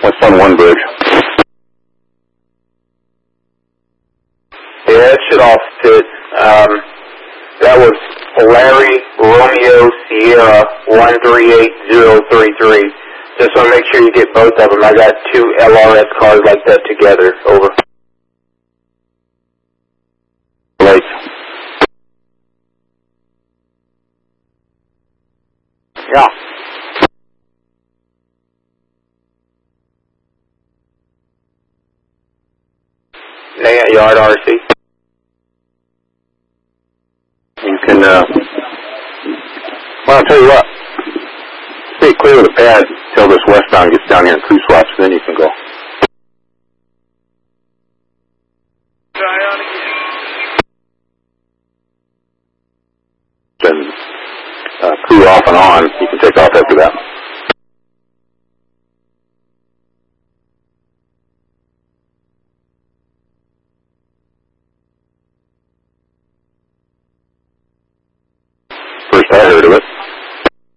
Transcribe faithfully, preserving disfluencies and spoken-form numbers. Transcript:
What's on one bridge? Yeah, it should all fit. Um, that was Larry Romeo Sierra one three eight zero three three. Just want to make sure you get both of them. I got two L R S cars like that together. Over. Right. Yeah. Nant Yard R C. You can, uh, well, I'll tell you what. Stay clear of the pad till this westbound gets down here and crew swaps, and then you can go. And uh, crew off and on, you can take off after that. First I heard of it.